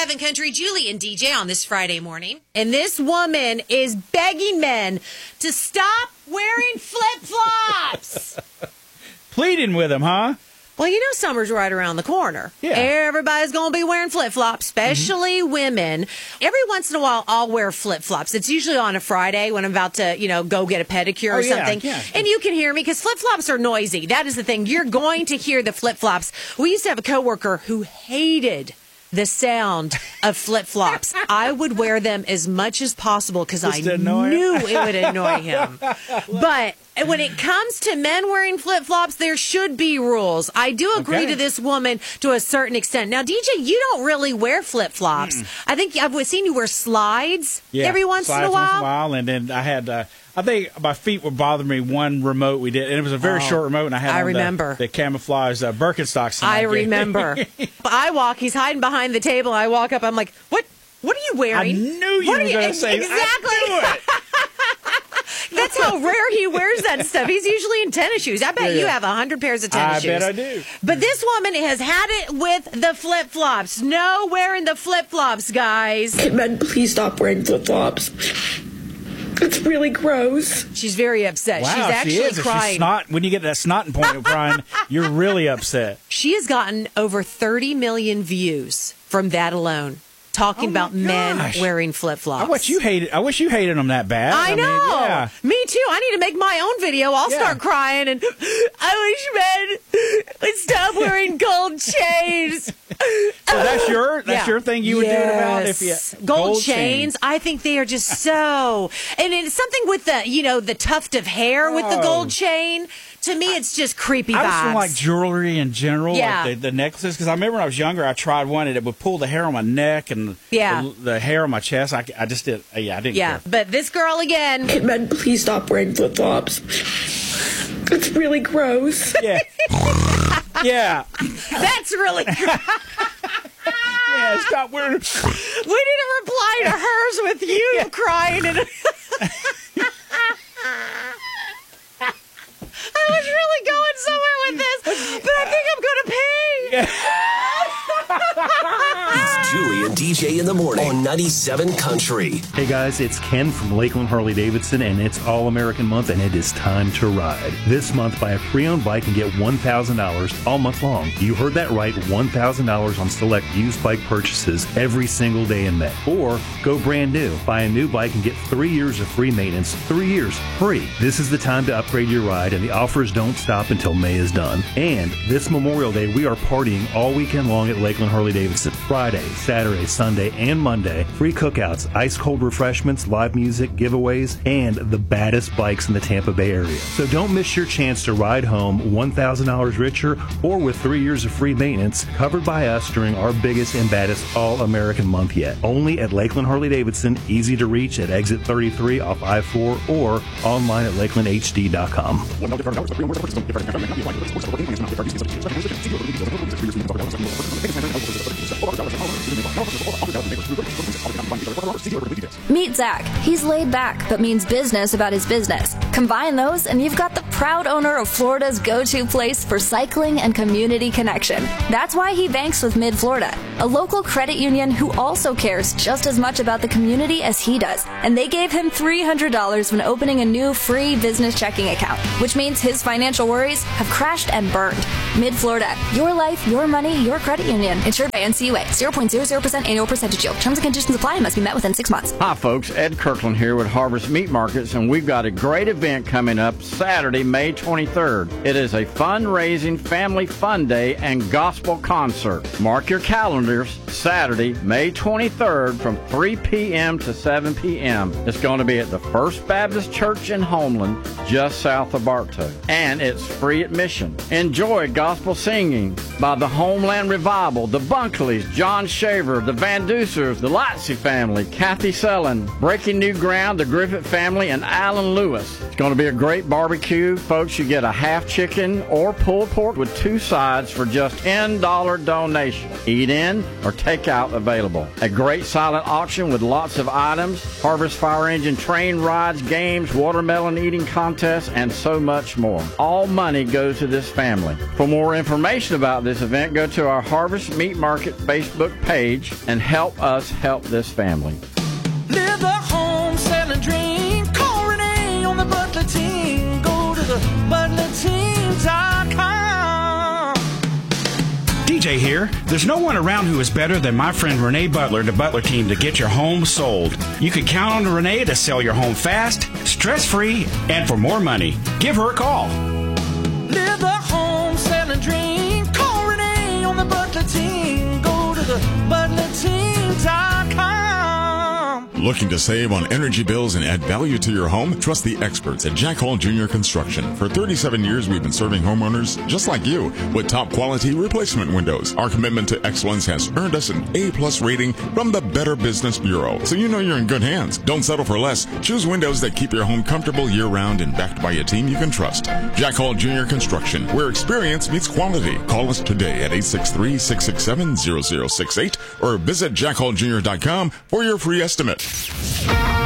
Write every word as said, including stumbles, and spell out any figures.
ninety-seven Country, Julie and D J on this Friday morning. And this woman is begging men to stop wearing flip-flops. Pleading with them, huh? Well, you know summer's right around the corner. Yeah. Everybody's going to be wearing flip-flops, especially mm-hmm. women. Every once in a while, I'll wear flip-flops. It's usually on a Friday when I'm about to, you know, go get a pedicure oh, or yeah, something. Yeah. And you can hear me because flip-flops are noisy. That is the thing. You're going to hear the flip-flops. We used to have a coworker who hated the sound of flip-flops. I would wear them as much as possible because I knew it would annoy him. But when it comes to men wearing flip-flops, there should be rules. I do agree okay. to this woman to a certain extent. Now, D J, you don't really wear flip-flops. Mm. I think I've seen you wear slides yeah, every once slides in a while. Once in a while, and then I had, uh, I think my feet were bothering me one remote we did, and it was a very oh, short remote, and I had I on remember. The, the camouflage uh, Birkenstocks. I remember. I walk, he's hiding behind the table. I walk up, I'm like, what? What are you wearing? I knew you what were going to say exactly. I knew it. That's how rare he wears that stuff. He's usually in tennis shoes. I bet yeah, yeah. you have a hundred pairs of tennis I shoes. I bet I do. But this woman has had it with the flip-flops. No wearing the flip-flops, guys. Can men please stop wearing flip-flops? It's really gross. She's very upset. Wow, she's actually she is. crying. She's snot, when you get that snotting point of crying, you're really upset. She has gotten over thirty million views from that alone. Talking oh about men gosh. wearing flip-flops. I wish you hated. I wish you hated them that bad. I, I know. Mean, yeah. Me too. I need to make my own video. I'll yeah. start crying and I wish men would stop wearing gold chains. So that's your that's yeah. your thing you would yes. do it about if you gold, gold chains, chains. I think they are just so, and it's something with the you know the tuft of hair with the gold chain. To me, it's just creepy vibes. I just don't like jewelry in general, yeah. like the, the necklaces. Because I remember when I was younger, I tried one and it would pull the hair on my neck and yeah. the, the hair on my chest. I, I just did. Yeah, I didn't. Yeah, care. but this girl again. Can men please stop wearing flip-flops? It's really gross. Yeah. yeah. That's really gross. Yeah, stop wearing. We need to reply to hers with you yeah. crying and. I was really going somewhere with this, but I think I'm going to pee. Yeah. It's Julie and D J in the morning on ninety-seven Country. Hey guys, it's Ken from Lakeland Harley Davidson, and it's All American Month, and it is time to ride. This month, buy a pre-owned bike and get one thousand dollars all month long. You heard that right, one thousand dollars on select used bike purchases every single day in May. Or go brand new. Buy a new bike and get three years of free maintenance, three years free. This is the time to upgrade your ride, and the offers don't stop until May is done. And this Memorial Day, we are partying all weekend long at Lakeland Harley Davidson. Friday, Saturday, Sunday, and Monday. Free cookouts, ice-cold refreshments, live music, giveaways, and the baddest bikes in the Tampa Bay area. So don't miss your chance to ride home one thousand dollars richer or with three years of free maintenance covered by us during our biggest and baddest All-American Month yet. Only at Lakeland Harley Davidson, easy to reach at exit thirty-three off I four or online at lakeland h d dot com. Meet Zach. He's laid back, but means business about his business. Combine those, and you've got the proud owner of Florida's go-to place for cycling and community connection. That's why he banks with Mid-Florida, a local credit union who also cares just as much about the community as he does. And they gave him three hundred dollars when opening a new free business checking account, which means his financial worries have crashed and burned. Mid-Florida, your life, your money, your credit union. Insured by N C U A. zero point zero zero percent annual percentage yield. Terms and conditions apply and must be met within six months. Hi, folks. Ed Kirkland here with Harvest Meat Markets, and we've got a great event coming up Saturday, May twenty-third. It is a fundraising family fun day and gospel concert. Mark your calendars. Saturday, May twenty-third from three p.m. to seven p.m. It's going to be at the First Baptist Church in Homeland, just south of Bartow. And it's free admission. Enjoy gospel singing by the Homeland Revival, the Bunkleys, John Shaver, the Van Dusers, the Lightsey family, Kathy Sellen, Breaking New Ground, the Griffith family, and Alan Lewis. It's going to be a great barbecue two, folks, you get a half chicken or pulled pork with two sides for just ten dollars donation. Eat in or take out available. A great silent auction with lots of items, Harvest Fire Engine train rides, games, watermelon eating contests, and so much more. All money goes to this family. For more information about this event, go to our Harvest Meat Market Facebook page and help us help this family. Live the home selling dream. Call Renee on the Butler team. Go to the butler team dot com. D J here. There's no one around who is better than my friend Renee Butler, the Butler team, to get your home sold. You can count on Renee to sell your home fast, stress-free, and for more money. Give her a call. Live the home selling dream. Call Renee on the Butler team. Go to the butler team dot com. Looking to save on energy bills and add value to your home? Trust the experts at Jack Hall Junior Construction. For thirty-seven years, we've been serving homeowners just like you with top quality replacement windows. Our commitment to excellence has earned us an A-plus rating from the Better Business Bureau, so you know you're in good hands. Don't settle for less. Choose windows that keep your home comfortable year-round and backed by a team you can trust. Jack Hall Junior Construction, where experience meets quality. Call us today at eight six three, six six seven, zero zero six eight or visit jack hall junior dot com for your free estimate.